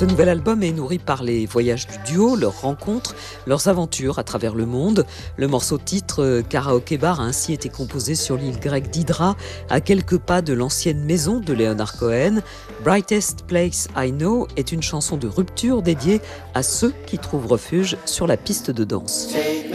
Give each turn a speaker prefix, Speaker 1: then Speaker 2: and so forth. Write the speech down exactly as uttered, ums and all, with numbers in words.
Speaker 1: Ce nouvel album est nourri par les voyages du duo, leurs rencontres, leurs aventures à travers le monde. Le morceau titre Karaoke Bar a ainsi été composé sur l'île grecque d'Hydra, à quelques pas de l'ancienne maison de Leonard Cohen. Brightest Place I Know est une chanson de rupture dédiée à ceux qui trouvent refuge sur la piste de danse.